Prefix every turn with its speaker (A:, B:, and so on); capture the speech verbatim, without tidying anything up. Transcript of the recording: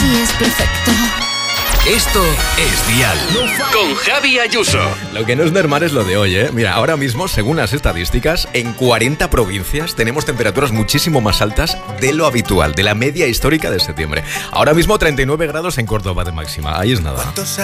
A: ti es perfecto.
B: Esto es Dial, con Javi Ayuso.
C: Lo que no es normal es lo de hoy, ¿eh? Mira, ahora mismo, según las estadísticas, en cuarenta provincias tenemos temperaturas muchísimo más altas de lo habitual, de la media histórica de septiembre. Ahora mismo treinta y nueve grados en Córdoba de máxima, ahí es nada.